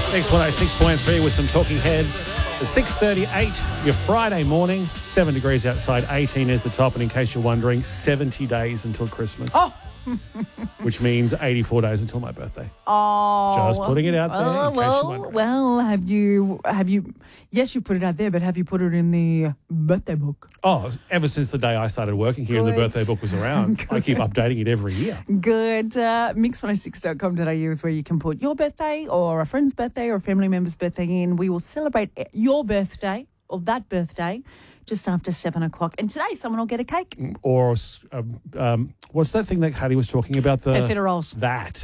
Next 106.3 with some talking heads. It's 6:38, your Friday morning, 7 degrees outside, 18 is the top. And in case you're wondering, 70 days until Christmas. Oh. Which means 84 days until my birthday. Oh. Just putting it out there in case you're wondering. Well, have you, yes, you put it out there, but have you put it in the birthday book? Oh, ever since the day I started working here and the birthday book was around. I keep updating it every year. Good. Mix106.com.au is where you can put your birthday or a friend's birthday or a family member's birthday in. We will celebrate your birthday or that birthday just after 7 o'clock. And today someone will get a cake. Or what's that thing that Hattie was talking about? The Feta rolls. That.